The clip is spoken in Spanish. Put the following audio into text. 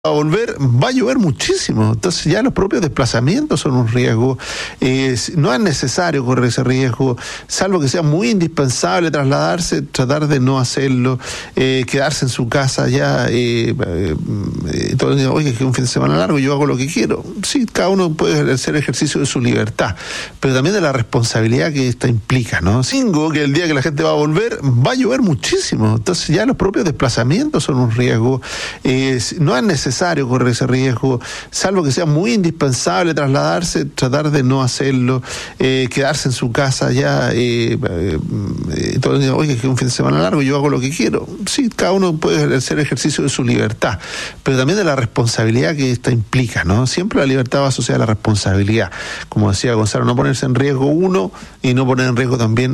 a volver, va a llover muchísimo, entonces ya los propios desplazamientos son un riesgo. No es necesario correr ese riesgo, salvo que sea muy indispensable trasladarse, tratar de no hacerlo, quedarse en su casa ya, todo el día, oye, que es un fin de semana largo, yo hago lo que quiero. Sí, cada uno puede hacer ejercicio de su libertad, pero también de la responsabilidad que esta implica, ¿no? Que el día que la gente va a volver, va a llover muchísimo, entonces ya los propios desplazamientos son un riesgo. No es necesario correr ese riesgo, salvo que sea muy indispensable trasladarse, tratar de no hacerlo, quedarse en su casa ya, todo el día, oye, que es un fin de semana largo, yo hago lo que quiero. Sí, cada uno puede hacer ejercicio de su libertad, pero también de la responsabilidad que esta implica, ¿no? Siempre la libertad va asociada a la responsabilidad, como decía Gonzalo, no ponerse en riesgo uno y no poner en riesgo también